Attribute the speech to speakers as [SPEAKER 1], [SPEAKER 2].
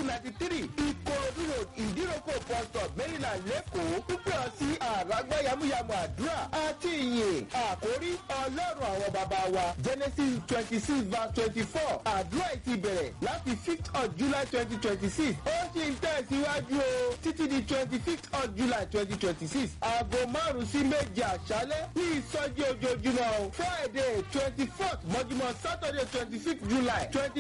[SPEAKER 1] 93 ìkòròdú road ìdíròkò bus stop maryland lẹ́kọ̀ọ́ pípẹ́ ọ sí àràgbá yamuyamu àdúrà àti ìyìn àkórí ọlọ́run àwọn bàbá wa genesis 26:24 àdúrà ti bẹ̀rẹ̀ láti 5th of july 2026 ó sì ń tẹ̀síwájú o títí di 25th of july 2026 aago 5 sí 7 àṣálẹ́ ní ìsọjí ojoojúmọ́ friday 24th mọ́júmọ́ saturday 25th july 20